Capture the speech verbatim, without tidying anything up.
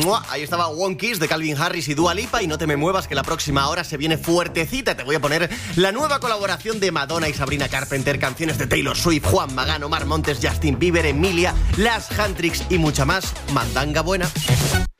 Mua, ahí estaba One Kiss de Calvin Harris y Dua Lipa. Y no te me muevas, que la próxima hora se viene fuertecita. Te voy a poner la nueva colaboración de Madonna y Sabrina Carpenter, canciones de Taylor Swift, Juan Magán, Omar Montes, Justin Bieber, Emilia, Las Handtricks y mucha más. Mandanga buena.